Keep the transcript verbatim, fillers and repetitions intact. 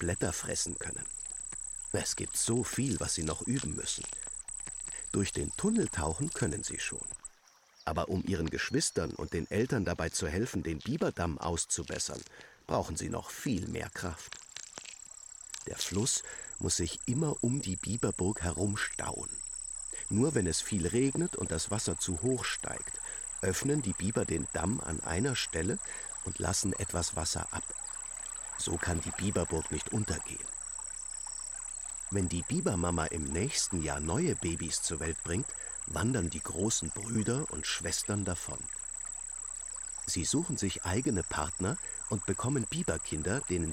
Blätter fressen können. Es gibt so viel, was sie noch üben müssen. Durch den Tunnel tauchen können sie schon. Aber um ihren Geschwistern und den Eltern dabei zu helfen, den Biberdamm auszubessern, brauchen sie noch viel mehr Kraft. Der Fluss muss sich immer um die Biberburg herum stauen. Nur wenn es viel regnet und das Wasser zu hoch steigt, öffnen die Biber den Damm an einer Stelle und lassen etwas Wasser ab. So kann die Biberburg nicht untergehen. Wenn die Bibermama im nächsten Jahr neue Babys zur Welt bringt, wandern die großen Brüder und Schwestern davon. Sie suchen sich eigene Partner und bekommen Biberkinder, denen